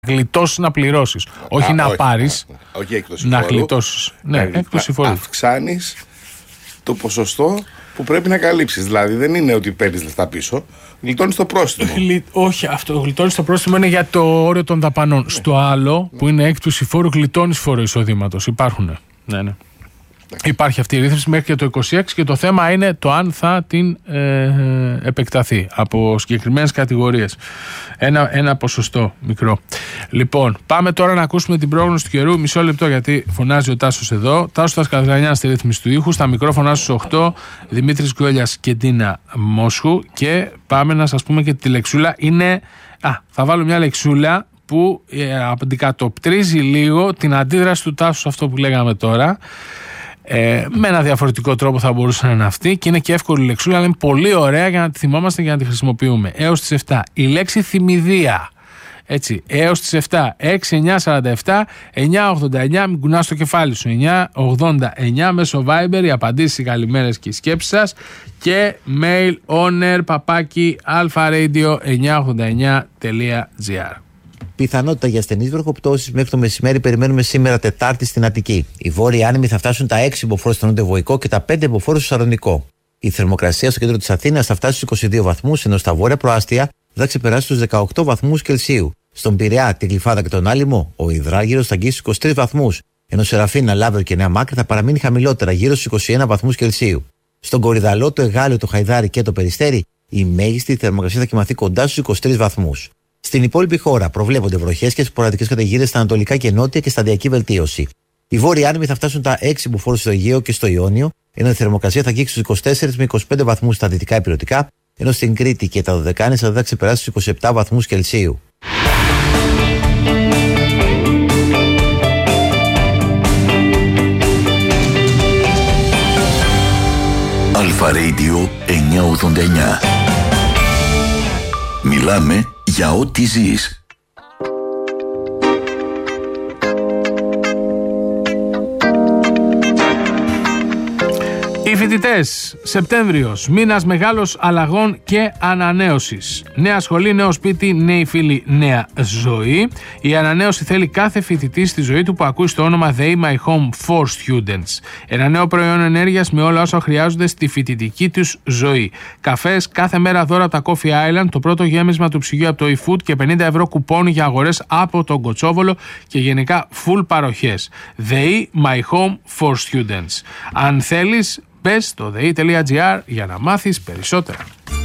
Γλιτώσεις να πληρώσεις. Όχι να πάρεις. Όχι έκπτωση να φόρου. γλιτώσεις. Ναι, έκπτωση φόρου. Αυξάνεις το ποσοστό που πρέπει να καλύψεις. Δηλαδή δεν είναι ότι παίρνεις λεφτά πίσω, γλιτώνεις το πρόστιμο. Όχι, αυτό γλιτώνεις το πρόστιμο είναι για το όριο των δαπανών. Στο άλλο, που είναι έκπτωση φόρου, γλιτώνεις φόρο εισοδήματος. Υπάρχουν. Ναι. Υπάρχει αυτή η ρύθμιση μέχρι και το 26 και το θέμα είναι το αν θα την επεκταθεί από συγκεκριμένες κατηγορίες. Ένα ποσοστό μικρό. Λοιπόν, πάμε τώρα να ακούσουμε την πρόγνωση του καιρού. Μισό λεπτό γιατί φωνάζει ο Τάσος εδώ. Τάσος Τασκαδρανιάς στη ρύθμιση του ήχου. Στα μικρόφωνα στους 8, Δημήτρης Γκόλιας και Ντίνα Μόσχου. Και πάμε να σας πούμε και τη λεξούλα. Θα βάλω μια λεξούλα που αντικατοπτρίζει λίγο την αντίδραση του Τάσου σε αυτό που λέγαμε τώρα. Με ένα διαφορετικό τρόπο θα μπορούσε να είναι αυτή και είναι και εύκολη λεξούλα, αλλά είναι πολύ ωραία για να τη θυμόμαστε και να τη χρησιμοποιούμε. Έως τις 7 η λέξη θυμηδία. Έτσι, έως τις 7 6-9-47 9-89, μην κουνάς το κεφάλι σου, 9-89 μέσω Viber, οι απαντήσεις, οι καλημέρες και οι σκέψεις σας και mail oner@alfaradio989.gr. Πιθανότητα για ασθενείς βροχοπτώσεις μέχρι το μεσημέρι περιμένουμε σήμερα Τετάρτη στην Αττική. Οι βόρειοι άνεμοι θα φτάσουν τα 6 μποφόρ στο νότιο-βοϊκό και τα 5 μποφόρ στο Σαλονικό. Η θερμοκρασία στο κέντρο της Αθήνας θα φτάσει στους 22 βαθμούς, ενώ στα βόρεια προάστια θα ξεπεράσει τους 18 βαθμούς Κελσίου. Στον Πειραιά, τη Γλυφάδα και τον Άλυμο, ο υδράργυρος θα αγγίσει στους 23 βαθμούς, ενώ Σεραφίνα, Λάβριο και Νέα Μάκρη θα παραμείνει χαμηλότερα, γύρω στους 21 βαθμούς Κελσίου. Στον Κορυδαλό, το Εγάλεο, το Χαϊδάρι και το Περιστέρι, η μέγιστη θερμοκρασία θα κοιμαθεί κοντά στους 23 βαθμούς. Στην υπόλοιπη χώρα προβλέπονται βροχές και σποραδικές καταιγίδες στα ανατολικά και νότια και σταδιακή βελτίωση. Οι βόρειοι άνεμοι θα φτάσουν τα 6 μποφόρ στο Αιγαίο και στο Ιόνιο, ενώ η θερμοκρασία θα αγγίξει στους 24 με 25 βαθμούς στα δυτικά ηπειρωτικά, ενώ στην Κρήτη και τα Δωδεκάνησα θα ξεπεράσει στους 27 βαθμούς Κελσίου. Αλφα Radio 989. Μιλάμε για ό,τι ζεις. Οι φοιτητές, Σεπτέμβριος, μήνας μεγάλος αλλαγών και ανανέωσης. Νέα σχολή, νέο σπίτι, νέοι φίλοι, νέα ζωή. Η ανανέωση θέλει κάθε φοιτητή στη ζωή του που ακούει στο όνομα They My Home for Students. Ένα νέο προϊόν ενέργειας με όλα όσα χρειάζονται στη φοιτητική τους ζωή. Καφές, κάθε μέρα δώρα από τα Coffee Island, το πρώτο γέμισμα του ψυγείου από το eFood και 50 ευρώ κουπόνι για αγορές από τον Κοτσόβολο και γενικά full παροχές. They My Home for Students. Αν θέλεις, μπες στο dei.gr για να μάθεις περισσότερα.